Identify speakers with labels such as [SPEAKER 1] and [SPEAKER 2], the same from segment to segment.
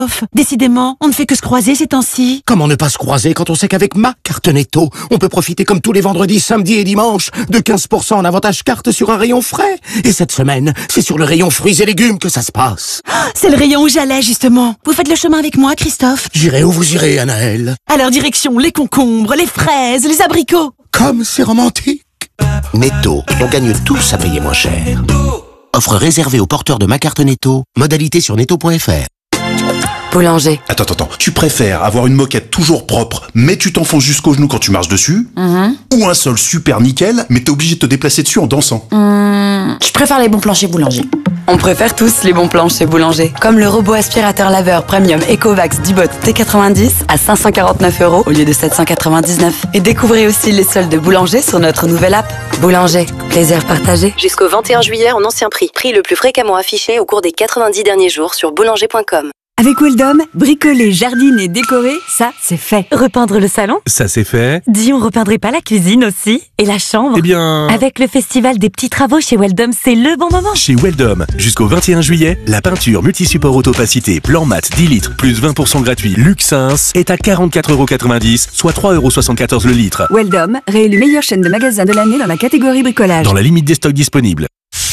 [SPEAKER 1] Décidément, on ne fait que se croiser ces temps-ci.
[SPEAKER 2] Comment ne pas se croiser quand on sait qu'avec ma carte Netto, on peut profiter comme tous les vendredis, samedis et dimanches de 15% en avantage carte sur un rayon frais. Et cette semaine, c'est sur le rayon fruits et légumes que ça se passe.
[SPEAKER 1] C'est le rayon où j'allais justement. Vous faites le chemin avec moi, Christophe?
[SPEAKER 2] J'irai où vous irez, Anaëlle.
[SPEAKER 1] Alors direction les concombres, les fraises, les abricots.
[SPEAKER 2] Comme c'est romantique. Netto, on gagne tous à payer moins cher. Offre réservée aux porteurs de ma carte Netto. Modalité sur netto.fr.
[SPEAKER 3] Boulanger.
[SPEAKER 4] Attends, tu préfères avoir une moquette toujours propre, mais tu t'enfonces jusqu'au genou quand tu marches dessus, ou un sol super nickel, mais t'es obligé de te déplacer dessus en dansant?
[SPEAKER 3] Je préfère les bons plans chez Boulanger. On préfère tous les bons plans chez Boulanger. Comme le robot aspirateur laveur premium Ecovacs Dibot T90 à 549€ au lieu de 799. Et découvrez aussi les soldes de Boulanger sur notre nouvelle app. Boulanger, plaisir partagé.
[SPEAKER 5] Jusqu'au 21 juillet en ancien prix. Prix le plus fréquemment affiché au cours des 90 derniers jours sur boulanger.com.
[SPEAKER 6] Avec Weldom, bricoler, jardiner, décorer, ça, c'est fait.
[SPEAKER 7] Repeindre le salon?
[SPEAKER 8] Ça c'est fait.
[SPEAKER 7] Dis, on repeindrait pas la cuisine aussi? Et la chambre?
[SPEAKER 8] Eh bien...
[SPEAKER 7] Avec le festival des petits travaux chez Weldom, c'est le bon moment.
[SPEAKER 8] Chez Weldom, jusqu'au 21 juillet, la peinture multisupport autopacité plan mat 10 litres plus 20% gratuit Luxins est à 44,90€, soit 3,74€ le litre.
[SPEAKER 6] Weldom, réélu meilleure chaîne de magasins de l'année dans la catégorie bricolage.
[SPEAKER 8] Dans la limite des stocks disponibles.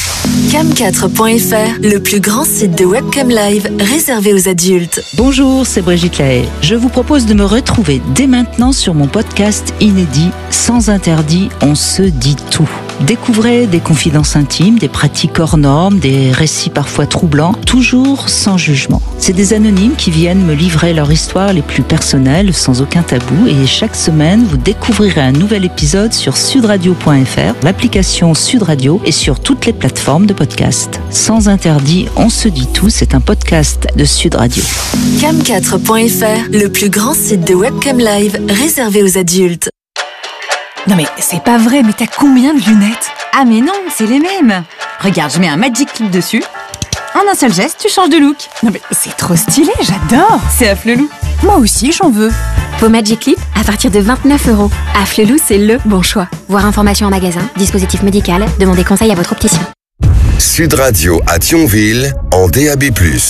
[SPEAKER 9] Cam4.fr, le plus grand site de webcam live réservé aux adultes.
[SPEAKER 10] Bonjour, c'est Brigitte Lahaye. Je vous propose de me retrouver dès maintenant sur mon podcast inédit Sans interdit, on se dit tout. Découvrez des confidences intimes, des pratiques hors normes, des récits parfois troublants, toujours sans jugement. C'est des anonymes qui viennent me livrer leur histoire les plus personnelles, sans aucun tabou, et chaque semaine, vous découvrirez un nouvel épisode sur sudradio.fr, l'application Sud Radio et sur toutes les plateformes de podcast. Sans interdit, on se dit tout, c'est un podcast de Sud Radio.
[SPEAKER 9] Cam4.fr, le plus grand site de webcam live réservé aux adultes.
[SPEAKER 6] Non mais c'est pas vrai, mais t'as combien de lunettes? Ah mais non, c'est les mêmes. Regarde, je mets un Magic Clip dessus. En un seul geste, tu changes de look. Non mais c'est trop stylé, j'adore. C'est Afflelou. Moi aussi, j'en veux.
[SPEAKER 11] Vos Magic Clip à partir de 29€. Afflelou, c'est le bon choix. Voir information en magasin, dispositif médical, demandez conseil à votre opticien.
[SPEAKER 12] Sud Radio à Thionville en DAB+.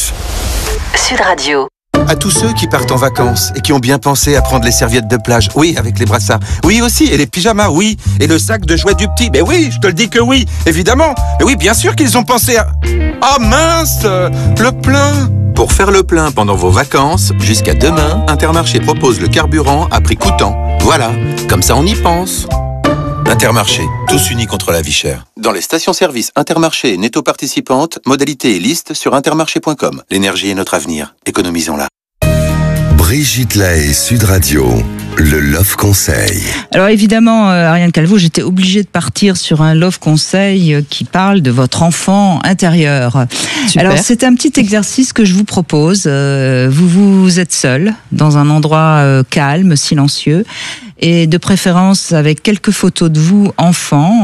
[SPEAKER 5] Sud Radio.
[SPEAKER 13] À tous ceux qui partent en vacances et qui ont bien pensé à prendre les serviettes de plage, oui, avec les brassards, oui aussi, et les pyjamas, oui, et le sac de jouets du petit, mais oui, je te le dis que oui, évidemment, mais oui, bien sûr qu'ils ont pensé à... Oh mince, le plein. Pour faire le plein pendant vos vacances, jusqu'à demain, Intermarché propose le carburant à prix coûtant. Voilà, comme ça on y pense. Intermarché, tous unis contre la vie chère. Dans les stations-service Intermarché et Netto participantes, modalité et liste sur intermarché.com. L'énergie est notre avenir, économisons-la.
[SPEAKER 12] Brigitte Lahaye, Sud Radio, le Love Conseil.
[SPEAKER 10] Alors évidemment, Ariane Calvo, j'étais obligée de partir sur un Love Conseil qui parle de votre enfant intérieur. Super. Alors c'est un petit exercice que je vous propose. Vous êtes seul dans un endroit calme, silencieux, et de préférence avec quelques photos de vous, enfants,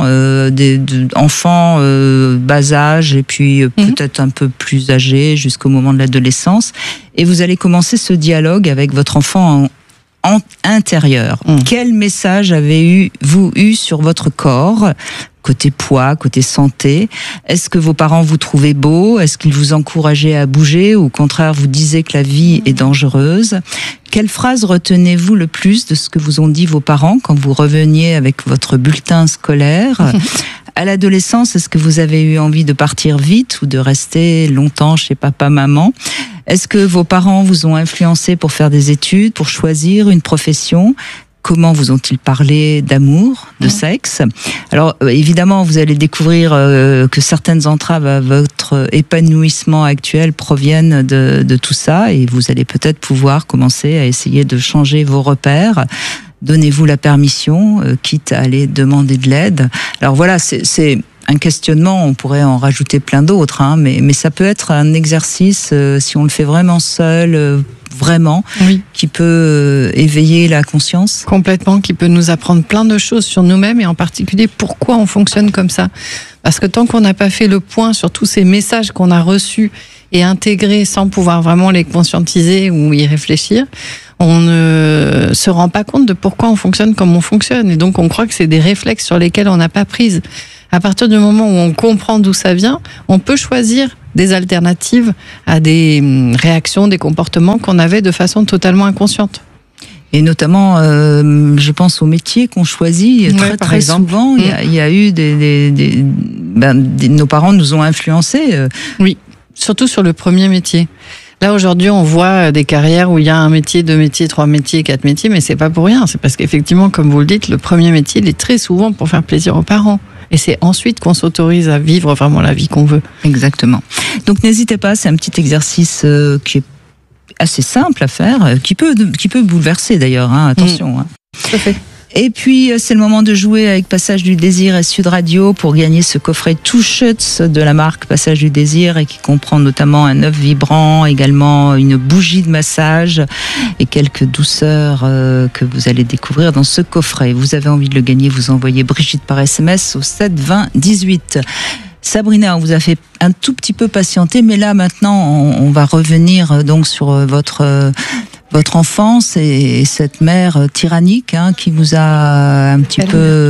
[SPEAKER 10] enfants bas âge et puis peut-être un peu plus âgés jusqu'au moment de l'adolescence. Et vous allez commencer ce dialogue avec votre enfant en intérieur. Quel message avez-vous eu sur votre corps ? Côté poids, côté santé. Est-ce que vos parents vous trouvaient beau? Est-ce qu'ils vous encourageaient à bouger ou au contraire vous disaient que la vie est dangereuse? Quelle phrase retenez-vous le plus de ce que vous ont dit vos parents quand vous reveniez avec votre bulletin scolaire? À l'adolescence, est-ce que vous avez eu envie de partir vite ou de rester longtemps chez papa, maman? Est-ce que vos parents vous ont influencé pour faire des études, pour choisir une profession? Comment vous ont-ils parlé d'amour, de sexe? Alors, évidemment, vous allez découvrir que certaines entraves à votre épanouissement actuel proviennent de tout ça, et vous allez peut-être pouvoir commencer à essayer de changer vos repères. Donnez-vous la permission, quitte à aller demander de l'aide. Alors voilà, c'est un questionnement, on pourrait en rajouter plein d'autres, hein, mais ça peut être un exercice, si on le fait vraiment seul, vraiment, oui, qui peut éveiller la conscience.
[SPEAKER 14] Complètement, qui peut nous apprendre plein de choses sur nous-mêmes et en particulier pourquoi on fonctionne comme ça. Parce que tant qu'on n'a pas fait le point sur tous ces messages qu'on a reçus et intégrés sans pouvoir vraiment les conscientiser ou y réfléchir, on ne se rend pas compte de pourquoi on fonctionne comme on fonctionne. Et donc on croit que c'est des réflexes sur lesquels on n'a pas prise. À partir du moment où on comprend d'où ça vient, on peut choisir des alternatives à des réactions, des comportements qu'on avait de façon totalement inconsciente.
[SPEAKER 10] Et notamment, je pense aux métiers qu'on choisit. Très souvent, il y a eu nos parents nous ont influencés.
[SPEAKER 14] Oui, surtout sur le premier métier. Là, aujourd'hui, on voit des carrières où il y a un métier, 2 métiers, 3 métiers, 4 métiers, mais c'est pas pour rien. C'est parce qu'effectivement, comme vous le dites, le premier métier, il est très souvent pour faire plaisir aux parents. Et c'est ensuite qu'on s'autorise à vivre vraiment la vie qu'on veut.
[SPEAKER 10] Exactement. Donc, n'hésitez pas, c'est un petit exercice qui est assez simple à faire, qui peut bouleverser d'ailleurs, hein, attention. Hein.
[SPEAKER 14] Tout à fait.
[SPEAKER 10] Et puis, c'est le moment de jouer avec Passage du Désir et Sud Radio pour gagner ce coffret Touchets de la marque Passage du Désir et qui comprend notamment un œuf vibrant, également une bougie de massage et quelques douceurs que vous allez découvrir dans ce coffret. Vous avez envie de le gagner, vous envoyez Brigitte par SMS au 7 20 18. Sabrina, on vous a fait un tout petit peu patienter, mais là maintenant on va revenir donc sur votre enfance et cette mère tyrannique, hein, qui vous a un petit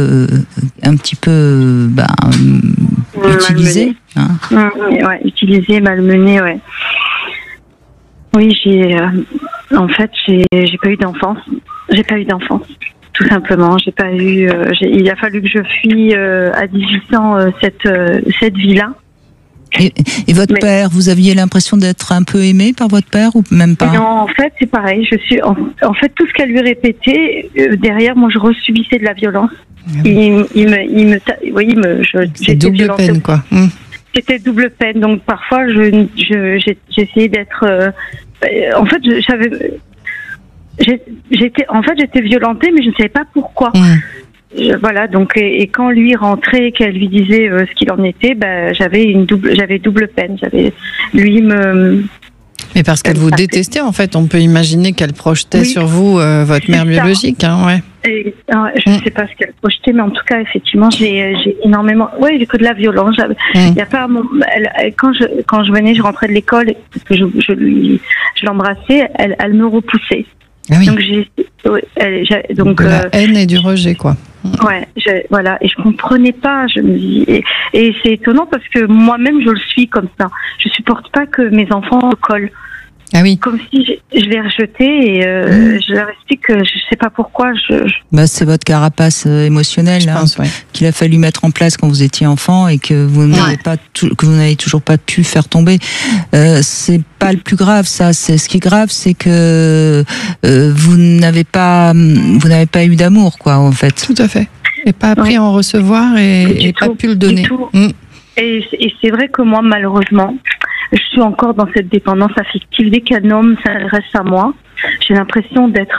[SPEAKER 10] peu utilisé. Hein.
[SPEAKER 15] Ouais, utilisé, malmené, ouais. Oui, j'ai pas eu d'enfance. J'ai pas eu d'enfance. Tout simplement, j'ai pas eu. Il a fallu que je fuis à 18 ans cette vie-là.
[SPEAKER 10] Et votre père, vous aviez l'impression d'être un peu aimé par votre père ou même pas?
[SPEAKER 15] Non, en fait, c'est pareil. En fait, tout ce qu'elle lui répétait, derrière, moi, je resubissais de la violence.
[SPEAKER 14] C'est double peine, quoi.
[SPEAKER 15] C'était double peine. Donc, parfois, j'essayais d'être. En fait, j'étais violentée, mais je ne savais pas pourquoi. Voilà, donc et quand lui rentrait, qu'elle lui disait ce qu'il en était, j'avais double peine.
[SPEAKER 14] Mais parce qu'elle vous détestait, en fait, on peut imaginer qu'elle projetait sur vous votre mère biologique, hein, ouais.
[SPEAKER 15] Je ne sais pas ce qu'elle projetait, mais en tout cas, effectivement, j'ai énormément. Ouais, j'ai que de la violence. Il y a pas. Quand je venais, je rentrais de l'école, parce que je l'embrassais, elle me repoussait.
[SPEAKER 14] Ah oui.
[SPEAKER 15] Donc
[SPEAKER 14] de la haine et du rejet, quoi.
[SPEAKER 15] Ouais, voilà, et je comprenais pas. Je me dis, et c'est étonnant parce que moi-même je le suis comme ça. Je supporte pas que mes enfants me collent.
[SPEAKER 14] Ah oui.
[SPEAKER 15] Comme si je les rejetais et je leur explique que je sais pas pourquoi.
[SPEAKER 10] C'est votre carapace émotionnelle qu'il a fallu mettre en place quand vous étiez enfant et que vous n'avez toujours pas pu faire tomber. C'est pas le plus grave, ça. Ce qui est grave, c'est que vous n'avez pas eu d'amour, quoi, en fait.
[SPEAKER 14] Tout à fait. Et pas appris à en recevoir et pas pu le donner.
[SPEAKER 15] Et c'est vrai que moi, malheureusement, je suis encore dans cette dépendance affective. Dès qu'un homme s'adresse à moi, j'ai l'impression d'être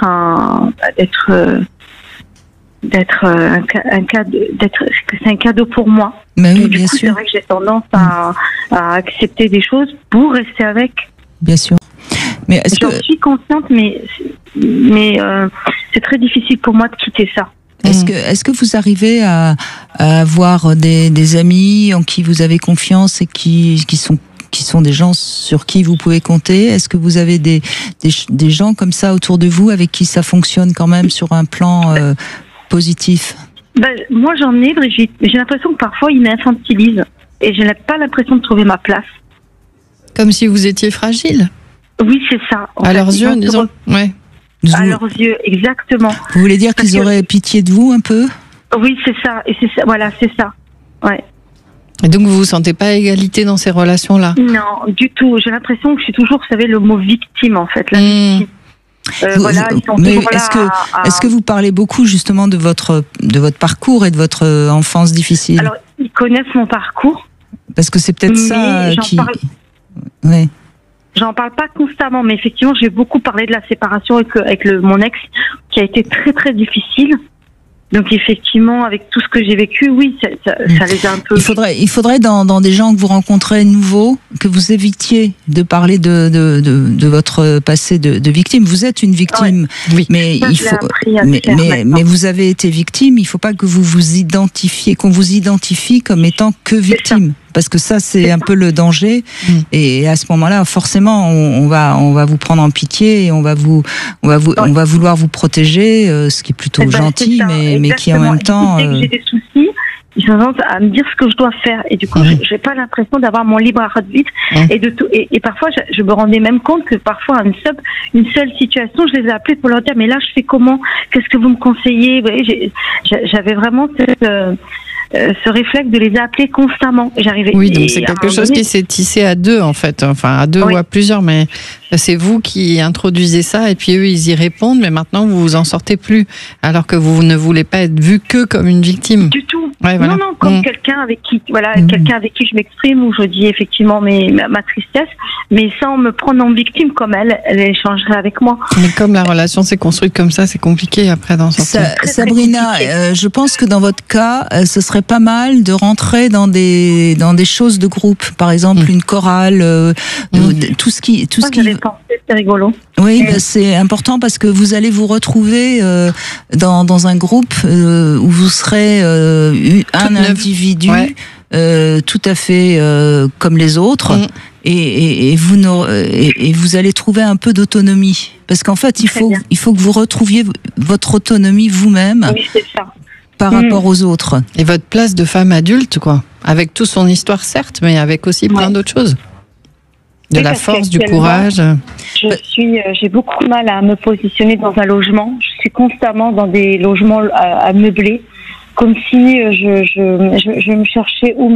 [SPEAKER 15] que c'est un cadeau pour moi.
[SPEAKER 10] Mais oui,
[SPEAKER 15] bien sûr. C'est vrai que j'ai tendance à accepter des choses pour rester avec.
[SPEAKER 10] Bien sûr. Mais
[SPEAKER 15] j'en suis consciente, mais c'est très difficile pour moi de quitter ça.
[SPEAKER 10] Est-ce que vous arrivez à avoir des amis en qui vous avez confiance et qui sont des gens sur qui vous pouvez compter? Est-ce que vous avez des gens comme ça autour de vous avec qui ça fonctionne quand même sur un plan positif?
[SPEAKER 15] Moi j'en ai, Brigitte, mais j'ai l'impression que parfois ils m'infantilisent et je n'ai pas l'impression de trouver ma place.
[SPEAKER 14] Comme si vous étiez fragile?
[SPEAKER 15] Oui, c'est ça.
[SPEAKER 14] À leurs yeux, disons. Ouais.
[SPEAKER 15] À leurs yeux, exactement.
[SPEAKER 10] Vous voulez dire qu'ils auraient pitié de vous un peu?
[SPEAKER 15] Oui, c'est ça. Et c'est ça. Voilà, c'est ça. Ouais.
[SPEAKER 14] Et donc, vous vous sentez pas à égalité dans ces relations-là?
[SPEAKER 15] Non, du tout. J'ai l'impression que je suis toujours, vous savez, le mot victime, en fait. La victime.
[SPEAKER 10] Mais est-ce que vous parlez beaucoup justement de votre parcours et de votre enfance difficile?
[SPEAKER 15] Alors, ils connaissent mon parcours.
[SPEAKER 10] Parce que c'est peut-être ça qui... Ouais.
[SPEAKER 15] J'en parle pas constamment, mais effectivement, j'ai beaucoup parlé de la séparation avec mon ex, qui a été très très difficile. Donc effectivement, avec tout ce que j'ai vécu, oui, ça les a un peu...
[SPEAKER 10] Il faudrait dans des gens que vous rencontrez nouveaux, que vous évitiez de parler de votre passé de victime. Vous êtes une victime, mais mais vous avez été victime. Il ne faut pas que vous vous identifiez, qu'on vous identifie comme étant que victime. Parce que ça, c'est un peu le danger. Et à ce moment-là, forcément, on va vous prendre en pitié et on va vouloir vous protéger, ce qui est plutôt gentil, mais qui en même temps.
[SPEAKER 15] Dès que j'ai des soucis, ils ont tendance à me dire ce que je dois faire. Et du coup, j'ai pas l'impression d'avoir mon libre arbitre et de tout. Et parfois, je me rendais même compte que parfois, une seule situation, je les ai appelés pour leur dire, mais là, je fais comment? Qu'est-ce que vous me conseillez? Vous voyez, j'avais vraiment ce réflexe de les appeler constamment. J'arrivais.
[SPEAKER 14] Oui, donc c'est quelque chose qui s'est tissé à deux, en fait. Enfin, à deux ou à plusieurs, mais c'est vous qui introduisez ça, et puis eux, ils y répondent, mais maintenant, vous vous en sortez plus, alors que vous ne voulez pas être vu que comme une victime.
[SPEAKER 15] Du tout.
[SPEAKER 14] Ouais, voilà.
[SPEAKER 15] Non, comme quelqu'un avec qui je m'exprime, où je dis effectivement ma tristesse, mais sans me prendre en victime comme elle échangerait avec moi.
[SPEAKER 14] Mais comme la relation s'est construite comme ça, c'est compliqué après d'en sortir.
[SPEAKER 10] Sabrina, je pense que dans votre cas, ce serait pas mal de rentrer dans des choses de groupe, par exemple une chorale, tout ce qui
[SPEAKER 15] c'est rigolo.
[SPEAKER 10] Oui, c'est important parce que vous allez vous retrouver dans un groupe où vous serez un individu tout à fait comme les autres. Et vous allez trouver un peu d'autonomie, parce qu'en fait il faut que vous retrouviez votre autonomie vous-même.
[SPEAKER 15] Oui, c'est ça.
[SPEAKER 10] Par rapport aux autres.
[SPEAKER 14] Et votre place de femme adulte, quoi. Avec toute son histoire, certes, mais avec aussi plein d'autres choses. De la force, du courage.
[SPEAKER 15] J'ai beaucoup de mal à me positionner dans un logement. Je suis constamment dans des logements à meubler, comme si je me cherchais où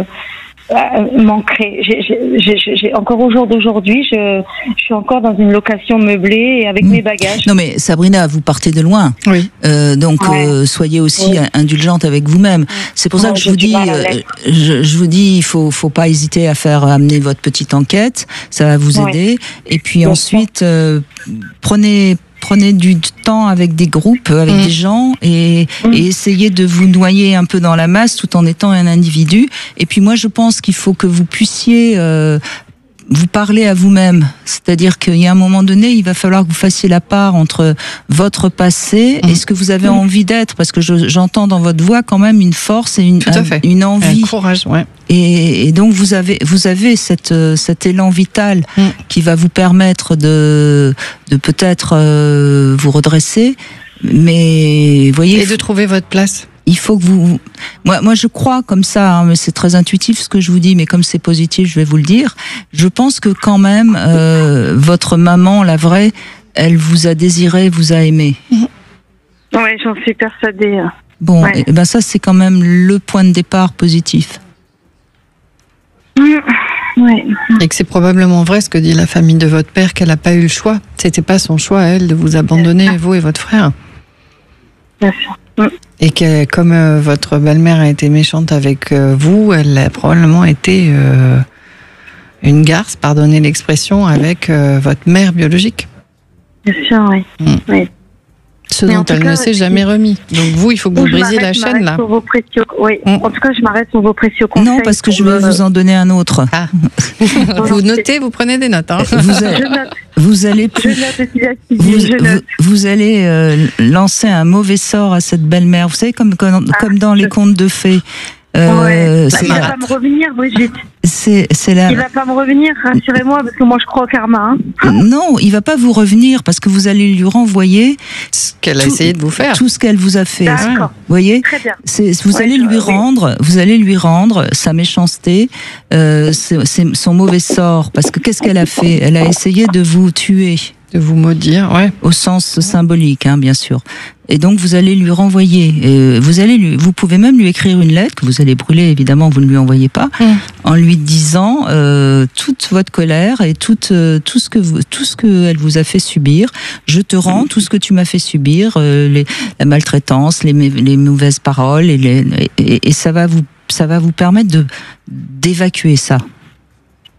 [SPEAKER 15] m'ancrer. Encore au jour d'aujourd'hui, je suis encore dans une location meublée et avec mes bagages.
[SPEAKER 10] Non mais Sabrina, vous partez de loin.
[SPEAKER 14] Oui.
[SPEAKER 10] Donc soyez aussi indulgente avec vous-même. C'est pour ça que je vous dis, il faut pas hésiter à amener votre petite enquête. Ça va vous aider. Et puis ensuite, prenez du temps avec des groupes, avec des gens, et essayez de vous noyer un peu dans la masse tout en étant un individu. Et puis moi, je pense qu'il faut que vous puissiez vous parler à vous-même. C'est-à-dire qu'il y a un moment donné, il va falloir que vous fassiez la part entre votre passé et ce que vous avez envie d'être, parce que j'entends dans votre voix quand même une force et une envie.
[SPEAKER 14] Un courage, ouais.
[SPEAKER 10] Et donc vous avez cet élan vital qui va vous permettre de peut-être vous redresser, mais voyez.
[SPEAKER 14] Et de trouver votre place.
[SPEAKER 10] Il faut que vous... Moi, je crois comme ça, mais c'est très intuitif ce que je vous dis, mais comme c'est positif, je vais vous le dire. Je pense que quand même, votre maman, la vraie, elle vous a désiré, vous a aimé.
[SPEAKER 15] Oui, j'en suis persuadée.
[SPEAKER 10] Bon, et ben ça, c'est quand même le point de départ positif.
[SPEAKER 14] Et que c'est probablement vrai ce que dit la famille de votre père, qu'elle n'a pas eu le choix. C'était pas son choix, elle, de vous abandonner, vous et votre frère.
[SPEAKER 15] Bien sûr.
[SPEAKER 14] Et que comme votre belle-mère a été méchante avec vous, elle a probablement été une garce, pardonnez l'expression, avec votre mère biologique.
[SPEAKER 15] Bien sûr, oui.
[SPEAKER 14] Ce dont elle ne s'est jamais remis. Donc vous, il faut que vous brisiez la chaîne là.
[SPEAKER 15] En tout cas, je m'arrête sur vos précieux conseils.
[SPEAKER 10] Non, parce que je vais vous en donner un autre.
[SPEAKER 14] Ah. Vous notez, vous prenez des notes. Hein.
[SPEAKER 10] Vous allez lancer un mauvais sort à cette belle-mère. Vous savez, comme dans les contes de fées.
[SPEAKER 15] Il va pas me revenir, Brigitte. Il va pas me revenir, rassurez-moi, parce que moi je crois au karma.
[SPEAKER 10] Non, il va pas vous revenir parce que vous allez lui renvoyer
[SPEAKER 14] ce qu'elle a essayé de vous faire.
[SPEAKER 10] Tout ce qu'elle vous a fait.
[SPEAKER 15] D'accord.
[SPEAKER 10] Vous voyez ?
[SPEAKER 15] Très bien.
[SPEAKER 10] Vous allez lui rendre sa méchanceté, son mauvais sort. Parce que qu'est-ce qu'elle a fait ? Elle a essayé de vous tuer.
[SPEAKER 14] De vous maudire, au
[SPEAKER 10] sens symbolique, bien sûr. Et donc vous allez lui renvoyer. Vous pouvez même lui écrire une lettre que vous allez brûler. Évidemment, vous ne lui envoyez pas, en lui disant toute votre colère et tout ce que elle vous a fait subir. Je te rends tout ce que tu m'as fait subir, la maltraitance, les mauvaises paroles, et ça va vous permettre d'évacuer ça. D'accord ?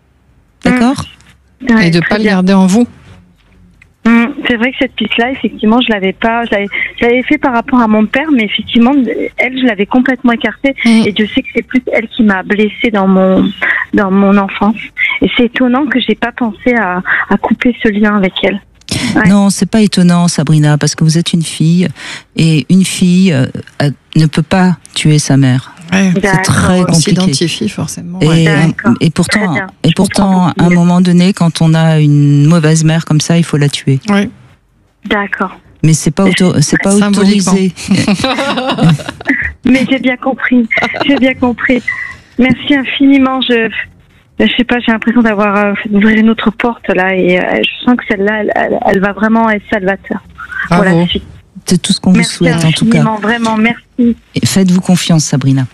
[SPEAKER 14] Et de pas le garder en vous.
[SPEAKER 15] C'est vrai que cette piste-là, effectivement, je l'avais pas. Je l'avais fait par rapport à mon père, mais effectivement, elle, je l'avais complètement écartée. Et je sais que c'est plus elle qui m'a blessée dans mon enfance. Et c'est étonnant que j'ai pas pensé à couper ce lien avec elle. Ouais.
[SPEAKER 10] Non, c'est pas étonnant, Sabrina, parce que vous êtes une fille, et une fille ne peut pas tuer sa mère.
[SPEAKER 14] Ouais,
[SPEAKER 10] c'est très compliqué.
[SPEAKER 14] On s'identifie forcément.
[SPEAKER 10] Et pourtant, à un moment donné, quand on a une mauvaise mère comme ça, il faut la tuer.
[SPEAKER 14] Oui.
[SPEAKER 15] D'accord.
[SPEAKER 10] Mais c'est pas autorisé.
[SPEAKER 15] Mais j'ai bien compris. Merci infiniment. Je sais pas, j'ai l'impression d'ouvrir une autre porte là et je sens que celle-là, elle va vraiment être salvateur.
[SPEAKER 10] Bravo.
[SPEAKER 15] Voilà,
[SPEAKER 10] c'est tout ce qu'on vous souhaite en tout cas.
[SPEAKER 15] Vraiment, merci.
[SPEAKER 10] Et faites-vous confiance, Sabrina.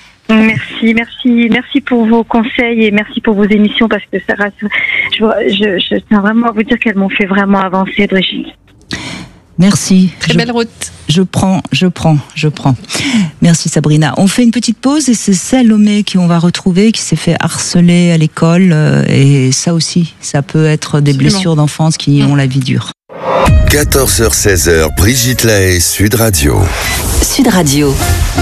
[SPEAKER 15] Merci pour vos conseils et merci pour vos émissions parce que ça rassure. Je tiens vraiment à vous dire qu'elles m'ont fait vraiment avancer, Brigitte.
[SPEAKER 10] Merci.
[SPEAKER 14] Très belle route.
[SPEAKER 10] Je prends. Merci Sabrina. On fait une petite pause et c'est Salomé qu'on va retrouver, qui s'est fait harceler à l'école. Et ça aussi, ça peut être des blessures d'enfance qui ont la vie dure.
[SPEAKER 12] 14h-16h, Brigitte Lahaie, Sud Radio.
[SPEAKER 3] Sud Radio.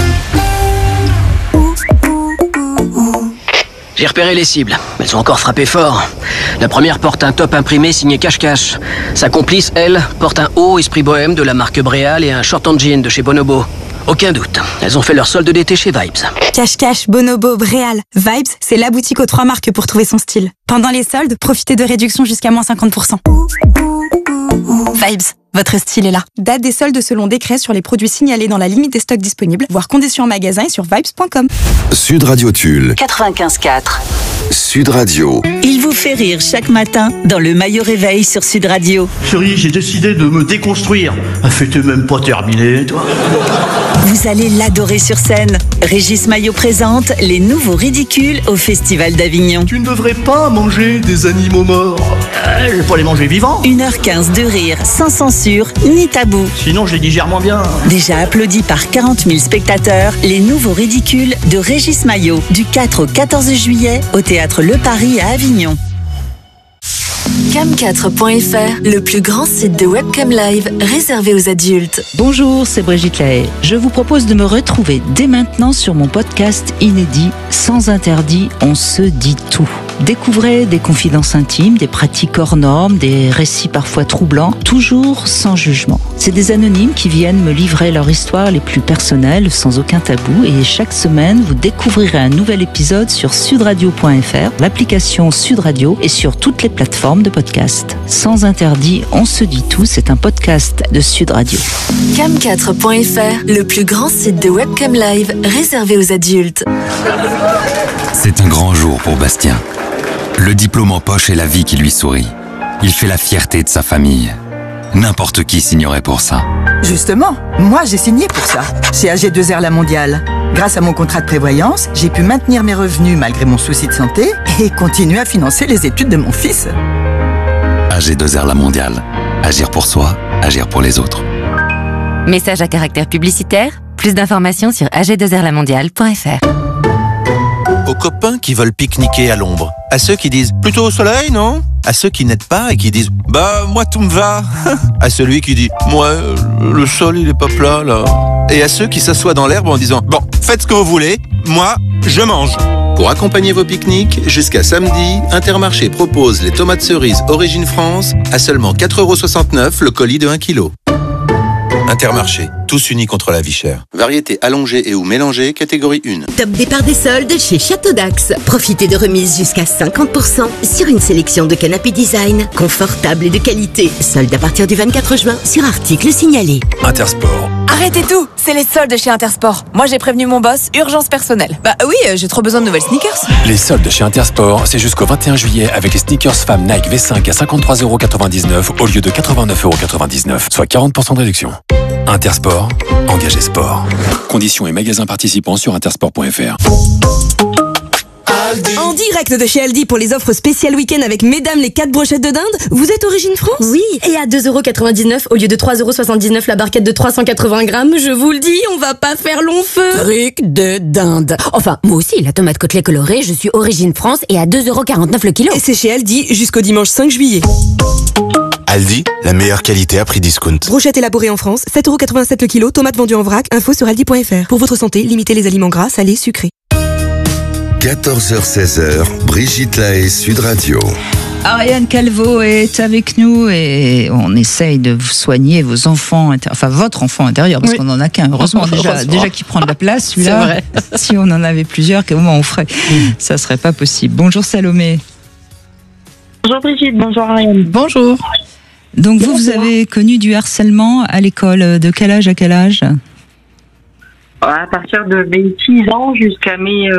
[SPEAKER 16] J'ai repéré les cibles. Elles ont encore frappé fort. La première porte un top imprimé signé Cache-Cache. Sa complice, elle, porte un haut esprit bohème de la marque Bréal et un short en jean de chez Bonobo. Aucun doute. Elles ont fait leur solde d'été chez Vibes.
[SPEAKER 17] Cache-Cache, Bonobo, Bréal. Vibes, c'est la boutique aux 3 marques pour trouver son style. Pendant les soldes, profitez de réductions jusqu'à moins 50%. Vibes, votre style est là. Date des soldes selon décret sur les produits signalés dans la limite des stocks disponibles, voire conditions en magasin et sur vibes.com.
[SPEAKER 12] Sud Radio Tulle.
[SPEAKER 3] 95.4.
[SPEAKER 12] Sud Radio.
[SPEAKER 18] Il vous fait rire chaque matin dans le Maillot Réveil sur Sud Radio.
[SPEAKER 19] Chérie, j'ai décidé de me déconstruire. La fête est même pas terminée, toi.
[SPEAKER 18] Vous allez l'adorer sur scène. Régis Maillot présente les nouveaux ridicules au Festival d'Avignon.
[SPEAKER 19] Tu ne devrais pas manger des animaux morts. Je vais pas les manger vivants.
[SPEAKER 18] 1h15 de rire, sans censure, ni tabou.
[SPEAKER 19] Sinon, je les digère moins bien.
[SPEAKER 18] Déjà applaudi par 40 000 spectateurs, les nouveaux ridicules de Régis Maillot, du 4 au 14 juillet, au Théâtre Le Paris à Avignon.
[SPEAKER 9] Cam4.fr, le plus grand site de webcam live réservé aux adultes.
[SPEAKER 10] Bonjour, c'est Brigitte Lahaie. Je vous propose de me retrouver dès maintenant sur mon podcast inédit Sans interdit, on se dit tout. Découvrez des confidences intimes, des pratiques hors normes, des récits parfois troublants, toujours sans jugement. C'est des anonymes qui viennent me livrer leur histoire les plus personnelles, sans aucun tabou. Et chaque semaine, vous découvrirez un nouvel épisode sur sudradio.fr, l'application Sud Radio et sur toutes les plateformes de podcast. Sans interdit, on se dit tout, c'est un podcast de Sud Radio.
[SPEAKER 9] Cam4.fr, le plus grand site de webcam live réservé aux adultes.
[SPEAKER 20] C'est un grand jour pour Bastien. Le diplôme en poche et la vie qui lui sourit. Il fait la fierté de sa famille. N'importe qui signerait pour ça.
[SPEAKER 21] Justement, moi j'ai signé pour ça, chez AG2R La Mondiale. Grâce à mon contrat de prévoyance, j'ai pu maintenir mes revenus malgré mon souci de santé et continuer à financer les études de mon fils.
[SPEAKER 20] AG2R La Mondiale. Agir pour soi, agir pour les autres.
[SPEAKER 22] Message à caractère publicitaire. Plus d'informations sur ag2rlamondiale.fr.
[SPEAKER 13] Aux copains qui veulent pique-niquer à l'ombre. À ceux qui disent « plutôt au soleil, non ?» À ceux qui n'aident pas et qui disent « bah, moi tout me va !» À celui qui dit « moi, le sol il est pas plat là !» Et à ceux qui s'assoient dans l'herbe en disant « bon, faites ce que vous voulez, moi, je mange !» Pour accompagner vos pique-niques, jusqu'à samedi, Intermarché propose les tomates cerises Origine France à seulement 4,69 € le colis de 1 kg. Intermarché, tous unis contre la vie chère. Variété allongée et ou mélangée, catégorie 1.
[SPEAKER 23] Top départ des soldes chez Château d'Axe. Profitez de remises jusqu'à 50% sur une sélection de canapés design, confortables et de qualité. Soldes à partir du 24 juin sur articles signalés.
[SPEAKER 24] Intersport.
[SPEAKER 6] Arrêtez tout, c'est les soldes chez Intersport. Moi j'ai prévenu mon boss, urgence personnelle. Bah oui, j'ai trop besoin de nouvelles sneakers.
[SPEAKER 24] Les soldes chez Intersport, c'est jusqu'au 21 juillet avec les sneakers femmes Nike V5 à 53,99 € au lieu de 89,99 €, soit 40% de réduction. Intersport, engagé sport. Conditions et magasins participants sur intersport.fr.
[SPEAKER 25] En direct de chez Aldi pour les offres spéciales week-end avec mesdames les 4 brochettes de dinde. Vous êtes Origine France?
[SPEAKER 23] Oui, et à 2,99 € au lieu de 3,79 € la barquette de 380 grammes, je vous le dis, on va pas faire long feu.
[SPEAKER 25] Truc de dinde.
[SPEAKER 23] Enfin, moi aussi, la tomate côtelée colorée, je suis Origine France et à 2,49 € le kilo.
[SPEAKER 25] Et c'est chez Aldi jusqu'au dimanche 5 juillet.
[SPEAKER 26] Aldi, la meilleure qualité à prix discount.
[SPEAKER 25] Brochette élaborée en France, 7,87 € le kilo, tomates vendues en vrac, info sur aldi.fr. Pour votre santé, limitez les aliments gras, salés, sucrés.
[SPEAKER 12] 14h-16h, Brigitte Lahaie, Sud Radio.
[SPEAKER 10] Ariane Calvo est avec nous et on essaye de vous soigner vos enfants, enfin votre enfant intérieur, parce qu'on en a qu'un. Heureusement, déjà qui prend de la place, celui-là.
[SPEAKER 14] C'est vrai.
[SPEAKER 10] Si on en avait plusieurs, comment on ferait? Ça serait pas possible. Bonjour Salomé.
[SPEAKER 15] Bonjour Brigitte, bonjour Ariane.
[SPEAKER 14] Bonjour.
[SPEAKER 10] Donc vous avez connu du harcèlement à l'école. De quel âge à quel âge?
[SPEAKER 1] À partir de mes 6 ans jusqu'à mes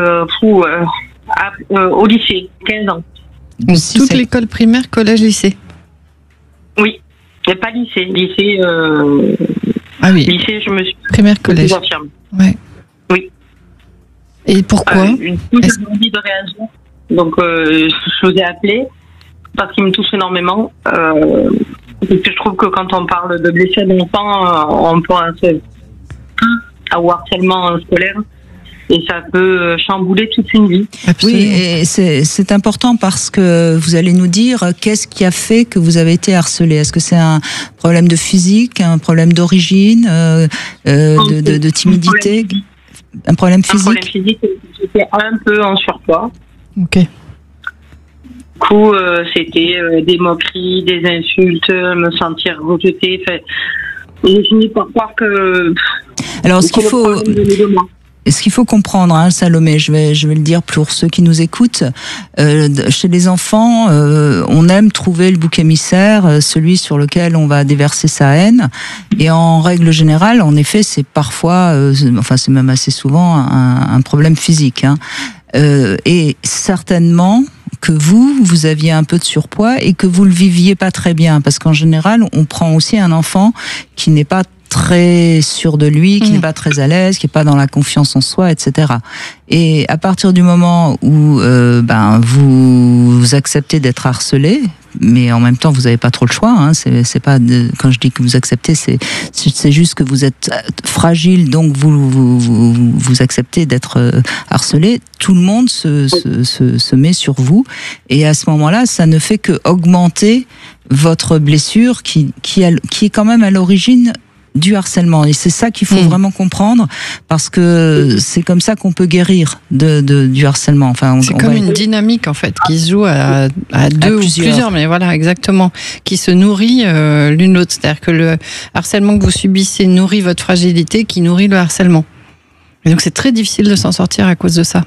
[SPEAKER 1] au lycée, 15 ans.
[SPEAKER 14] Toute l'école primaire, collège, lycée.
[SPEAKER 1] Oui, mais pas lycée. Lycée, lycée, je me suis
[SPEAKER 14] primaire, collège. Ouais.
[SPEAKER 1] Oui.
[SPEAKER 14] Et pourquoi
[SPEAKER 1] J'ai envie de réagir. Donc, je vous ai appelé parce qu'il me touche énormément. Parce que je trouve que quand on parle de blessures d'enfants, on pense au harcèlement scolaire. Et ça peut chambouler toute une vie.
[SPEAKER 10] Absolument. Oui, et c'est important parce que vous allez nous dire qu'est-ce qui a fait que vous avez été harcelé. Est-ce que c'est un problème de physique, un problème d'origine, de timidité, un problème physique?
[SPEAKER 1] Un problème physique, j'étais un peu en surpoids.
[SPEAKER 14] Ok.
[SPEAKER 1] Du coup, c'était des moqueries, des insultes, me sentir rejetée. J'ai fini par croire que...
[SPEAKER 10] Alors, ce qu'il faut comprendre, hein, Salomé, je vais le dire pour ceux qui nous écoutent, chez les enfants, on aime trouver le bouc émissaire, celui sur lequel on va déverser sa haine. Et en règle générale, en effet, c'est parfois, c'est même assez souvent un problème physique. Hein. Et certainement que vous aviez un peu de surpoids et que vous le viviez pas très bien, parce qu'en général, on prend aussi un enfant qui n'est pas très sûr de lui, qui n'est pas très à l'aise, qui n'est pas dans la confiance en soi, etc. Et à partir du moment où vous acceptez d'être harcelé, mais en même temps vous n'avez pas trop le choix, hein, c'est pas quand je dis que vous acceptez, c'est juste que vous êtes fragile, donc vous acceptez d'être harcelé. Tout le monde se met sur vous, et à ce moment-là, ça ne fait que augmenter votre blessure qui est quand même à l'origine du harcèlement. Et c'est ça qu'il faut vraiment comprendre, parce que c'est comme ça qu'on peut guérir du harcèlement. Enfin,
[SPEAKER 14] c'est comme une dynamique en fait qui se joue à deux ou plusieurs, mais voilà, exactement, qui se nourrit l'une l'autre. C'est-à-dire que le harcèlement que vous subissez nourrit votre fragilité, qui nourrit le harcèlement. Et donc c'est très difficile de s'en sortir à cause de ça.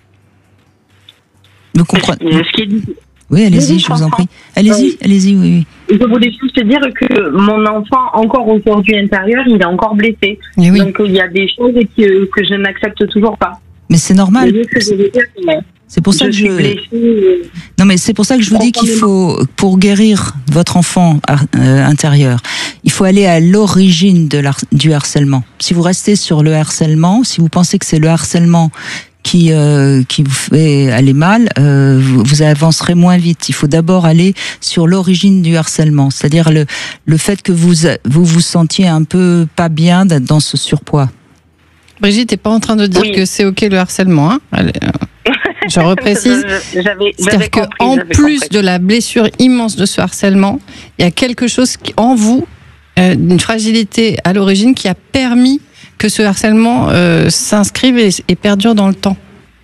[SPEAKER 10] Vous comprenez ? Oui, allez-y, je vous en prie. Allez-y, oui.
[SPEAKER 1] Je voulais juste dire que mon enfant, encore aujourd'hui intérieur, il est encore blessé.
[SPEAKER 10] Oui.
[SPEAKER 1] Donc il y a des choses que je n'accepte toujours pas.
[SPEAKER 10] Mais c'est normal. C'est pour ça que Non, mais c'est pour ça que je vous dis qu'il faut, pour guérir votre enfant intérieur, il faut aller à l'origine du harcèlement. Si vous restez sur le harcèlement, si vous pensez que c'est le harcèlement qui vous fait aller mal, vous avancerez moins vite. Il faut d'abord aller sur l'origine du harcèlement, c'est-à-dire le fait que vous sentiez un peu pas bien d'être dans ce surpoids.
[SPEAKER 14] Brigitte n'est pas en train de dire que c'est ok le harcèlement, hein. Je reprécise. C'est-à-dire qu'en plus de la blessure immense de ce harcèlement, il y a quelque chose en vous, une fragilité à l'origine qui a permis que ce harcèlement s'inscrive et perdure dans le temps.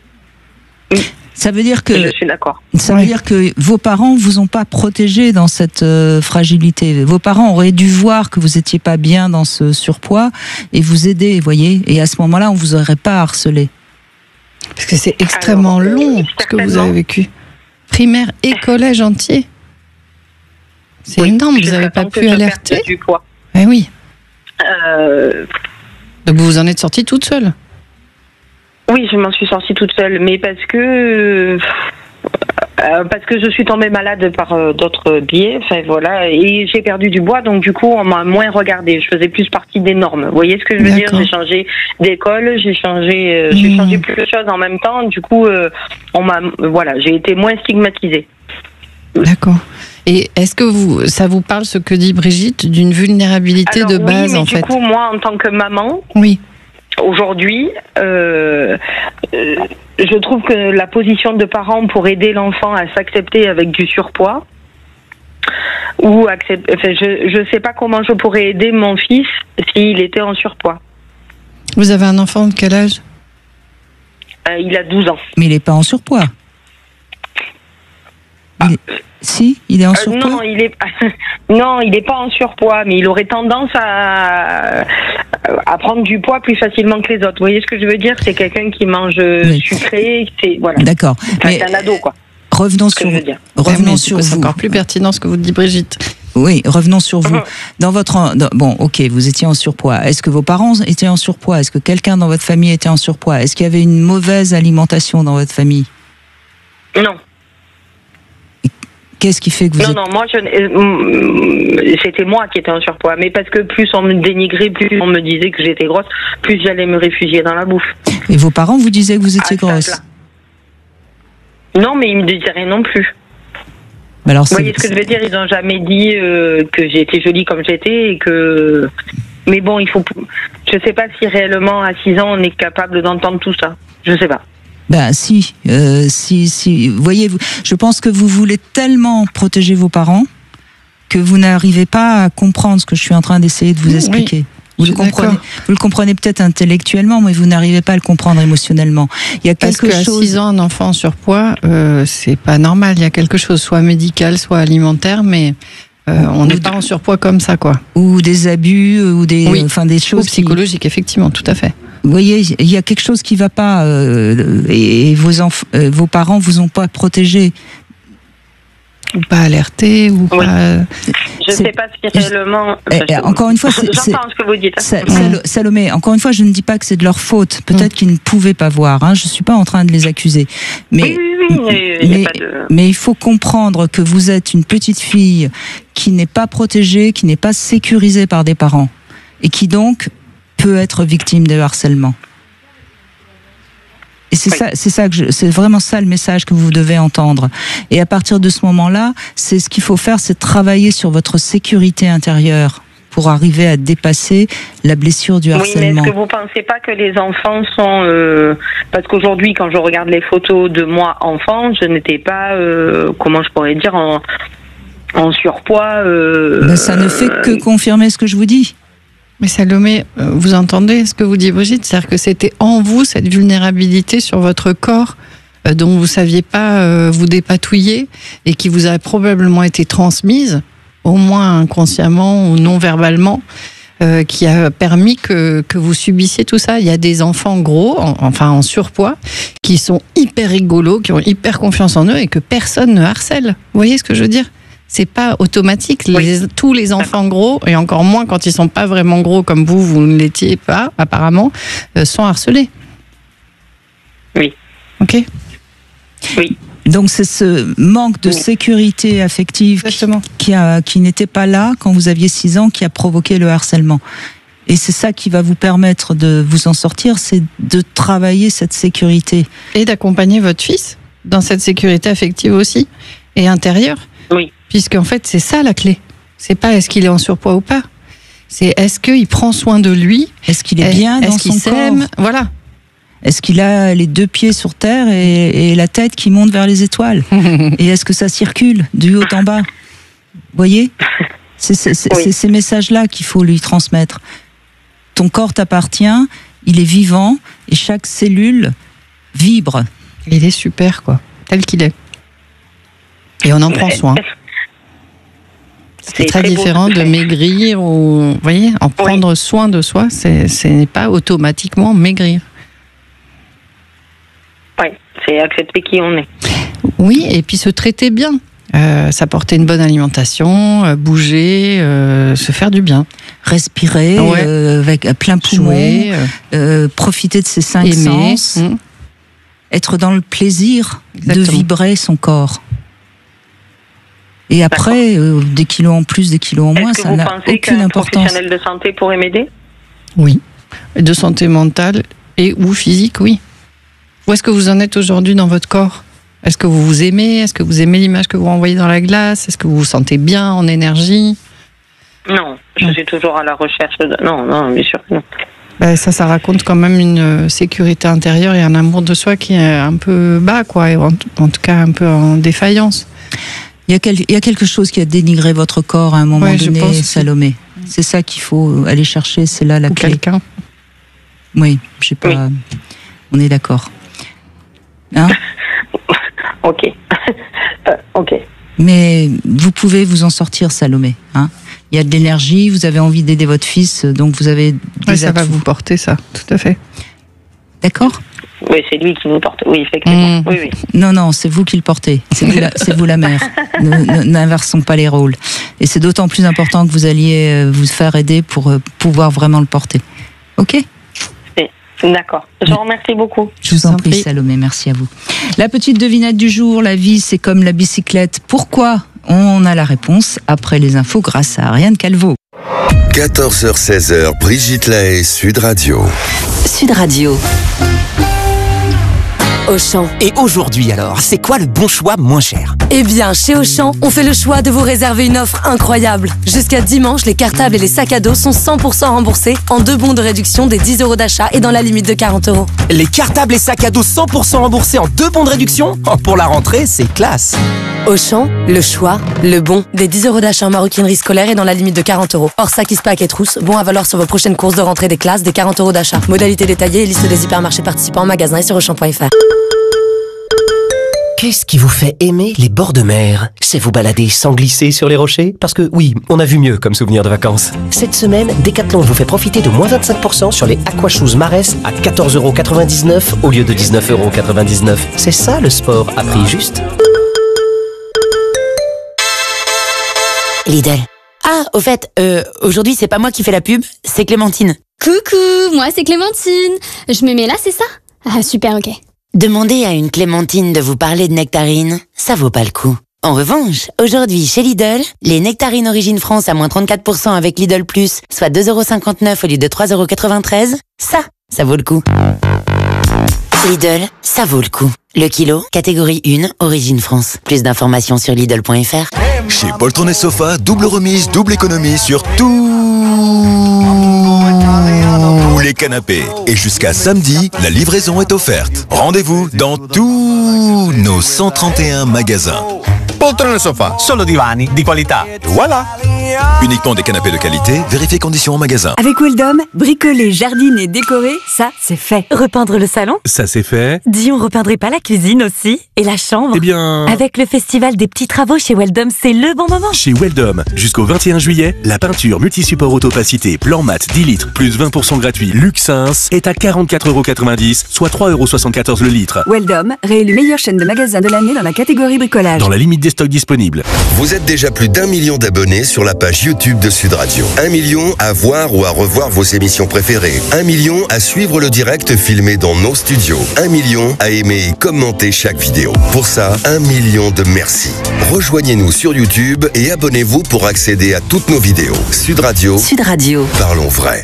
[SPEAKER 10] Ça veut dire que
[SPEAKER 1] je suis d'accord.
[SPEAKER 10] Ça veut dire que vos parents vous ont pas protégé dans cette fragilité. Vos parents auraient dû voir que vous étiez pas bien dans ce surpoids et vous aider, vous voyez. Et à ce moment-là, on vous aurait pas harcelé.
[SPEAKER 14] Parce que c'est extrêmement long ce que vous avez vécu. Primaire et collège entier. C'est énorme. Vous n'avez pas pu alerter.
[SPEAKER 1] Du poids.
[SPEAKER 14] Eh oui. Donc vous en êtes sortie toute seule?
[SPEAKER 1] Oui, je m'en suis sortie toute seule, mais parce que je suis tombée malade par d'autres biais, enfin voilà, et j'ai perdu du poids, donc du coup on m'a moins regardée. Je faisais plus partie des normes. Vous voyez ce que je veux dire? J'ai changé d'école, j'ai changé plus de choses en même temps. Du coup, j'ai été moins stigmatisée.
[SPEAKER 14] D'accord. Et est-ce que ça vous parle ce que dit Brigitte d'une vulnérabilité de base, en fait?
[SPEAKER 1] Du coup, moi, en tant que maman, aujourd'hui, je trouve que la position de parent pour aider l'enfant à s'accepter avec du surpoids, ou je sais pas comment je pourrais aider mon fils s'il était en surpoids.
[SPEAKER 14] Vous avez un enfant de quel âge?
[SPEAKER 1] Il a 12 ans.
[SPEAKER 10] Mais il n'est pas en surpoids. Si, il est en surpoids.
[SPEAKER 1] Non, il est pas en surpoids, mais il aurait tendance à prendre du poids plus facilement que les autres. Vous voyez ce que je veux dire? C'est quelqu'un qui mange sucré, voilà.
[SPEAKER 10] D'accord.
[SPEAKER 1] C'est un ado, quoi.
[SPEAKER 10] Revenons sur.
[SPEAKER 14] C'est encore plus pertinent ce que vous dit Brigitte.
[SPEAKER 10] Oui, revenons sur vous. Bon, ok, vous étiez en surpoids. Est-ce que vos parents étaient en surpoids? Est-ce que quelqu'un dans votre famille était en surpoids? Est-ce qu'il y avait une mauvaise alimentation dans votre famille?
[SPEAKER 1] Non.
[SPEAKER 10] Qu'est-ce qui fait que vous
[SPEAKER 1] Non, moi, c'était moi qui étais en surpoids. Mais parce que plus on me dénigrait, plus on me disait que j'étais grosse, plus j'allais me réfugier dans la bouffe.
[SPEAKER 10] Et vos parents vous disaient que vous étiez grosse?
[SPEAKER 1] Non, mais ils me disaient rien non plus.
[SPEAKER 10] Alors,
[SPEAKER 1] vous voyez ce que je veux dire? Ils n'ont jamais dit que j'étais jolie comme j'étais et que... Mais bon, je sais pas si réellement à 6 ans on est capable d'entendre tout ça. Je sais pas.
[SPEAKER 10] Ben si. Vous voyez, je pense que vous voulez tellement protéger vos parents que vous n'arrivez pas à comprendre ce que je suis en train d'essayer de vous expliquer. Oui. Vous le comprenez peut-être intellectuellement, mais vous n'arrivez pas à le comprendre émotionnellement. Il y a quelque chose.
[SPEAKER 14] Parce qu'à 6 ans, un enfant en surpoids, c'est pas normal. Il y a quelque chose, soit médical, soit alimentaire, mais on n'est pas en surpoids comme ça, quoi.
[SPEAKER 10] Ou des abus, ou des choses.
[SPEAKER 14] Ou psychologiques, effectivement, tout à fait.
[SPEAKER 10] Vous voyez, il y a quelque chose qui va pas, et vos parents vous ont pas protégé.
[SPEAKER 14] Ou pas alerté, ou pas...
[SPEAKER 1] Je sais pas si réellement...
[SPEAKER 10] Encore une fois,
[SPEAKER 1] j'entends ce que vous dites.
[SPEAKER 10] Salomé, encore une fois, je ne dis pas que c'est de leur faute. Peut-être qu'ils ne pouvaient pas voir. Hein. Je suis pas en train de les accuser. Mais, mais il faut comprendre que vous êtes une petite fille qui n'est pas protégée, qui n'est pas sécurisée par des parents. Et qui donc peut être victime de harcèlement. Et c'est vraiment ça le message que vous devez entendre. Et à partir de ce moment-là, c'est ce qu'il faut faire, c'est travailler sur votre sécurité intérieure pour arriver à dépasser la blessure du harcèlement.
[SPEAKER 1] Oui, mais est-ce que vous pensez pas que les enfants sont... parce qu'aujourd'hui, quand je regarde les photos de moi enfant, je n'étais pas, comment je pourrais dire, en surpoids.
[SPEAKER 10] Ça ne fait que confirmer ce que je vous dis.
[SPEAKER 14] Mais Salomé, vous entendez ce que vous dit Brigitte? C'est-à-dire que c'était en vous, cette vulnérabilité sur votre corps dont vous ne saviez pas vous dépatouiller et qui vous a probablement été transmise, au moins inconsciemment ou non verbalement, qui a permis que vous subissiez tout ça. Il y a des enfants gros, en surpoids, qui sont hyper rigolos, qui ont hyper confiance en eux et que personne ne harcèle. Vous voyez ce que je veux dire? C'est pas automatique. Tous les enfants gros, et encore moins quand ils sont pas vraiment gros comme vous ne l'étiez pas, apparemment, sont harcelés.
[SPEAKER 1] Oui.
[SPEAKER 14] Ok.
[SPEAKER 1] Oui.
[SPEAKER 10] Donc c'est ce manque de sécurité affective qui n'était pas là quand vous aviez 6 ans qui a provoqué le harcèlement. Et c'est ça qui va vous permettre de vous en sortir, c'est de travailler cette sécurité.
[SPEAKER 14] Et d'accompagner votre fils dans cette sécurité affective aussi, et intérieure.
[SPEAKER 1] Oui.
[SPEAKER 14] Puisqu'en fait, c'est ça la clé. C'est pas est-ce qu'il est en surpoids ou pas. C'est est-ce qu'il prend soin de lui?
[SPEAKER 10] Est-ce qu'il est bien dans son corps?
[SPEAKER 14] Voilà.
[SPEAKER 10] Est-ce qu'il a les 2 pieds sur terre et la tête qui monte vers les étoiles? Et est-ce que ça circule du haut en bas? Vous voyez? C'est ces messages-là qu'il faut lui transmettre. Ton corps t'appartient, il est vivant et chaque cellule vibre.
[SPEAKER 14] Il est super, quoi. Tel qu'il est. Et on en prend soin. C'est très différent de maigrir ou, vous voyez, en prendre soin de soi, ce n'est pas automatiquement maigrir.
[SPEAKER 1] Oui, c'est accepter qui on est.
[SPEAKER 14] Oui, et puis se traiter bien. S'apporter une bonne alimentation, bouger, se faire du bien.
[SPEAKER 10] Respirer avec plein poumon, profiter de ses 5 sens, être dans le plaisir de vibrer son corps. Et après, des kilos en plus, des kilos en moins, ça n'a aucune importance.
[SPEAKER 1] Est-ce que vous pensez qu'un professionnel de santé pourrait m'aider?
[SPEAKER 14] Oui, de santé mentale et ou physique, oui. Où est-ce que vous en êtes aujourd'hui dans votre corps? Est-ce que vous vous aimez? Est-ce que vous aimez l'image que vous renvoyez dans la glace? Est-ce que vous vous sentez bien, en énergie?
[SPEAKER 1] Non, je suis toujours à la recherche de... Non, bien sûr que non.
[SPEAKER 14] Ça raconte quand même une sécurité intérieure et un amour de soi qui est un peu bas, quoi, et en tout cas un peu en défaillance.
[SPEAKER 10] Il y a quelque chose qui a dénigré votre corps à un moment donné, Salomé. C'est ça qu'il faut aller chercher, c'est là la clé.
[SPEAKER 14] Quelqu'un.
[SPEAKER 10] Oui, je sais pas. Oui. On est d'accord. Hein?
[SPEAKER 1] Ok. Ok.
[SPEAKER 10] Mais vous pouvez vous en sortir, Salomé. Hein? Il y a de l'énergie, vous avez envie d'aider votre fils, donc vous avez des
[SPEAKER 14] ça va vous porter ça, tout à fait.
[SPEAKER 10] D'accord ?
[SPEAKER 1] Oui, c'est lui qui nous porte. Oui, effectivement. Oui.
[SPEAKER 10] Non, c'est vous qui le portez. C'est vous la mère. N'inversons pas les rôles. Et c'est d'autant plus important que vous alliez vous faire aider pour pouvoir vraiment le porter. Ok ?
[SPEAKER 1] D'accord. Je vous remercie beaucoup.
[SPEAKER 10] Je vous en prie, Salomé. Merci à vous. La petite devinette du jour. La vie, c'est comme la bicyclette. Pourquoi ? On a la réponse après les infos grâce à Ariane Calvo.
[SPEAKER 12] 14h-16h, Brigitte Lahaie, Sud Radio.
[SPEAKER 2] Sud Radio. Auchan. Et aujourd'hui alors, c'est quoi le bon choix moins cher ?
[SPEAKER 4] Eh bien, chez Auchan, on fait le choix de vous réserver une offre incroyable. Jusqu'à dimanche, les cartables et les sacs à dos sont 100% remboursés en 2 bons de réduction des 10 € d'achat et dans la limite de 40 €.
[SPEAKER 2] Les cartables et sacs à dos 100% remboursés en 2 bons de réduction ? Pour la rentrée, c'est classe.
[SPEAKER 4] Auchan, le choix, le bon, des 10 € d'achat en maroquinerie scolaire et dans la limite de 40 €. Hors sac, pack et trousse, bon à valoir sur vos prochaines courses de rentrée des classes, des 40 € d'achat. Modalité détaillée et liste des hypermarchés participants en magasin et sur Auchan.fr.
[SPEAKER 5] Qu'est-ce qui vous fait aimer les bords de mer ? C'est vous balader sans glisser sur les rochers ? Parce que oui, on a vu mieux comme souvenir de vacances. Cette semaine, Decathlon vous fait profiter de moins 25% sur les Aquashoes Marès à 14,99 € au lieu de 19,99 €. C'est ça le sport à prix juste.
[SPEAKER 22] Lidl. Ah, au fait, aujourd'hui c'est pas moi qui fais la pub, c'est Clémentine.
[SPEAKER 7] Coucou, moi c'est Clémentine. Je me mets là, c'est ça ? Ah super, ok.
[SPEAKER 22] Demandez à une Clémentine de vous parler de nectarines, ça vaut pas le coup. En revanche, aujourd'hui chez Lidl, les nectarines Origine France à moins 34% avec Lidl Plus, soit 2,59 € au lieu de 3,93 €, ça vaut le coup. Lidl, ça vaut le coup. Le kilo, catégorie 1, Origine France. Plus d'informations sur Lidl.fr.
[SPEAKER 8] Chez Poltron et Sofa, double remise, double économie sur tous les canapés. Et jusqu'à samedi, la livraison est offerte. Rendez-vous dans tous nos 131 magasins.
[SPEAKER 11] Poltrone Sofa, solo divani di qualità. Voilà.
[SPEAKER 8] Uniquement des canapés de qualité, vérifiez conditions en magasin.
[SPEAKER 17] Avec Weldom, bricoler, jardiner, décorer, ça, c'est fait. Repeindre le salon ?
[SPEAKER 11] Ça c'est fait.
[SPEAKER 17] Dis, on repeindrait pas la cuisine aussi ? Et la chambre ?
[SPEAKER 11] Eh bien...
[SPEAKER 17] Avec le festival des petits travaux chez Weldom, c'est le bon moment.
[SPEAKER 11] Chez Weldom, jusqu'au 21 juillet, la peinture multi-support autopacité blanc mat 10 litres plus 20% gratuit Luxins est à 44,90 €, soit 3,74 € le litre.
[SPEAKER 17] Weldom, réélu meilleure chaîne de magasins de l'année dans la catégorie bricolage.
[SPEAKER 11] Dans la limite des stocks disponibles.
[SPEAKER 12] Vous êtes déjà plus d'1 million d'abonnés sur la page YouTube de Sud Radio. 1 million à voir ou à revoir vos émissions préférées. 1 million à suivre le direct filmé dans nos studios. 1 million à aimer et commenter chaque vidéo. Pour ça, 1 million de merci. Rejoignez-nous sur YouTube et abonnez-vous pour accéder à toutes nos vidéos. Sud Radio.
[SPEAKER 22] Sud Radio.
[SPEAKER 12] Parlons vrai.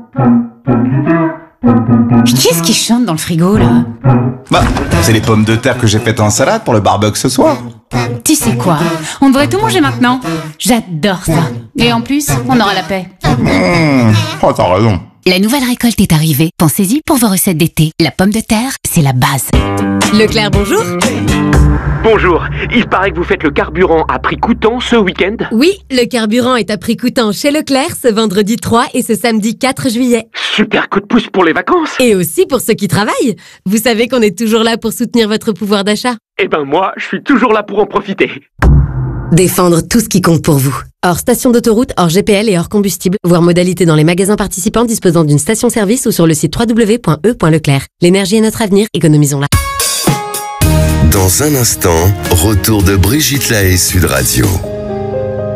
[SPEAKER 6] Qui est-ce qui chante dans le frigo, là ?
[SPEAKER 27] Bah, c'est les pommes de terre que j'ai faites en salade pour le barbecue ce soir.
[SPEAKER 6] Tu sais quoi ? On devrait tout manger maintenant. J'adore ça. Et en plus, on aura la paix.
[SPEAKER 27] Oh, t'as raison.
[SPEAKER 6] La nouvelle récolte est arrivée. Pensez-y pour vos recettes d'été. La pomme de terre, c'est la base.
[SPEAKER 17] Leclerc, bonjour.
[SPEAKER 28] Bonjour, il paraît que vous faites le carburant à prix coûtant ce week-end ?
[SPEAKER 17] Oui, le carburant est à prix coûtant chez Leclerc ce vendredi 3 et ce samedi 4 juillet.
[SPEAKER 28] Super coup de pouce pour les vacances.
[SPEAKER 17] Et aussi pour ceux qui travaillent. Vous savez qu'on est toujours là pour soutenir votre pouvoir d'achat.
[SPEAKER 28] Eh ben moi, je suis toujours là pour en profiter.
[SPEAKER 17] Défendre tout ce qui compte pour vous. Hors station d'autoroute, hors GPL et hors combustible. Voir modalité dans les magasins participants disposant d'une station-service ou sur le site www.e.leclerc. L'énergie est notre avenir, économisons-la.
[SPEAKER 12] Dans un instant, retour de Brigitte Lahaie, Sud Radio.